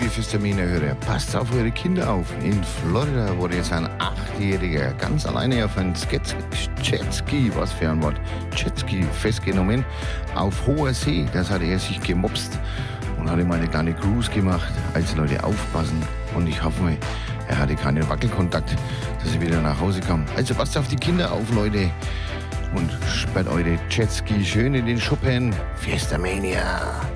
liebe Fistermine-Hörer, passt auf eure Kinder auf. In Florida wurde jetzt ein 8-Jähriger ganz alleine auf ein Jetski, was für ein Wort, Jetski festgenommen, auf hoher See. Das hat er sich gemopst und hat ihm eine kleine Cruise gemacht. Also Leute, aufpassen. Und ich hoffe mal, er hatte keinen Wackelkontakt, dass er wieder nach Hause kam. Also passt auf die Kinder auf, Leute. Und sperrt eure Jetski schön in den Schuppen. Fiesta Mania.